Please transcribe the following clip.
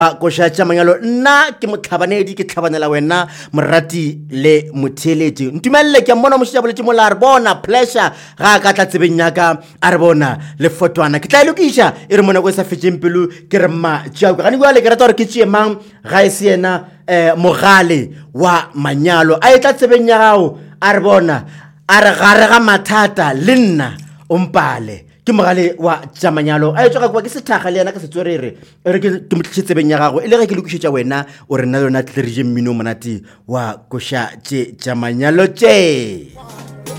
Koša tša manyalo nna ke motlhabanedi ke tlhabanela wena morati le motheletši ntumelele ke mmona mošetša boletše mola a re bona pleasure ga a ka tla tsebeng yaka a re bona le fotwana ke tla elokiša e re monako e sa fetšeng pelo ke re mma tšeako gane bjale ke rata gore ke tšee mang ga e se yena mogale wa manyalo a e tla tsebeng ya gago a re bona a re gare ga mathata le nna o mpale ke mogale wa tša manyalo a etswa ka ke sethaga le yana ka setswerere re ke motlišitše tsebeng ya gago e le ge ke lokišetša wena o re nna le yona tle re je mmino monate wa koša tša manyalo tše